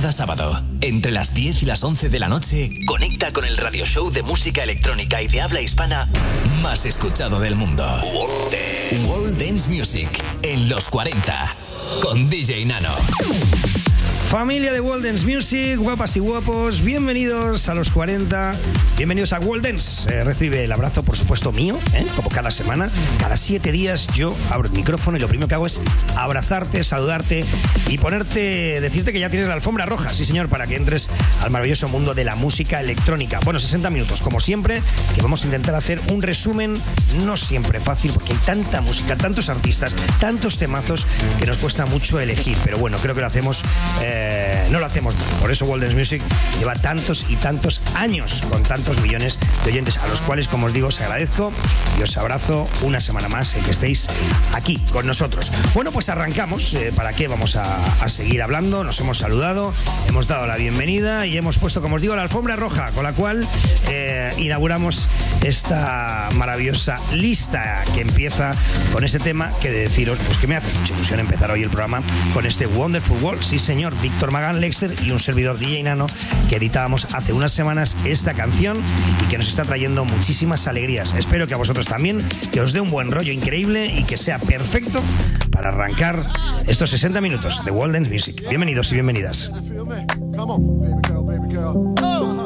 Cada sábado, entre las 10 y las 11 de la noche, conecta con el radio show de música electrónica y de habla hispana más escuchado del mundo. World Dance Music, en los 40, con DJ Nano. Familia de World Dance Music, guapas y guapos, bienvenidos a los 40, bienvenidos a World Dance. Recibe el abrazo, por supuesto, mío, como cada semana. Cada 7 días yo abro el micrófono y lo primero que hago es abrazarte, saludarte y decirte que ya tienes la alfombra roja, sí señor, para que entres al maravilloso mundo de la música electrónica. Bueno, 60 minutos, como siempre, que vamos a intentar hacer un resumen, no siempre fácil, porque hay tanta música, tantos artistas, tantos temazos, que nos cuesta mucho elegir, pero bueno, creo que lo hacemos... no lo hacemos mal. Por eso World Dance Music lleva tantos y tantos años con tantos millones de oyentes, a los cuales, como os digo, os agradezco y os abrazo una semana más el que estéis aquí con nosotros. Bueno, pues arrancamos. ¿Para qué vamos a seguir hablando? Nos hemos saludado, hemos dado la bienvenida y hemos puesto, como os digo, la alfombra roja, con la cual inauguramos esta maravillosa lista que empieza con ese tema que de deciros, pues que me hace mucha ilusión empezar hoy el programa con este Wonderful World. Sí, señor, Víctor Magán Lexter y un servidor DJ Nano, que editábamos hace unas semanas esta canción y que nos está trayendo muchísimas alegrías. Espero que a vosotros también, que os dé un buen rollo increíble y que sea perfecto para arrancar estos 60 minutos de World Dance Music. Bienvenidos y bienvenidas.